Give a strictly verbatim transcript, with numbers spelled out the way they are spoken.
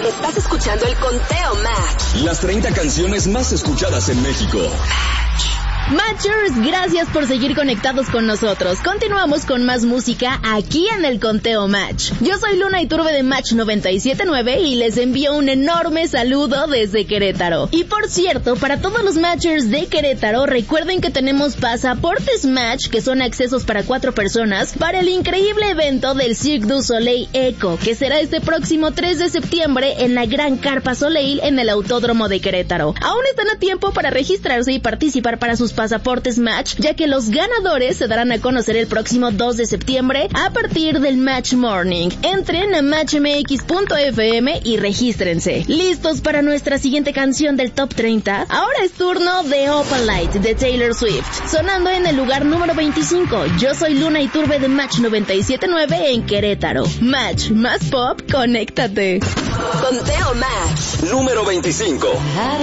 Estás escuchando el Conteo Match. Las treinta canciones más escuchadas en México. Matchers, gracias por seguir conectados con nosotros. Continuamos con más música aquí en el Conteo Match. Yo soy Luna Iturbe de Match noventa y siete punto nueve y les envío un enorme saludo desde Querétaro. Y por cierto, para todos los Matchers de Querétaro, recuerden que tenemos pasaportes Match, que son accesos para cuatro personas, para el increíble evento del Cirque du Soleil Eco, que será este próximo tres de septiembre en la Gran Carpa Soleil en el Autódromo de Querétaro. Aún están a tiempo para registrarse y participar para sus pasaportes Match, ya que los ganadores se darán a conocer el próximo dos de septiembre a partir del Match Morning. Entren a match m x punto f m y regístrense. ¿Listos para nuestra siguiente canción del Top treinta? Ahora es turno de Open Light de Taylor Swift, sonando en el lugar número veinticinco. Yo soy Luna Iturbe de Match noventa y siete punto nueve en Querétaro. Match más pop, conéctate. Conteo Match número veinticinco.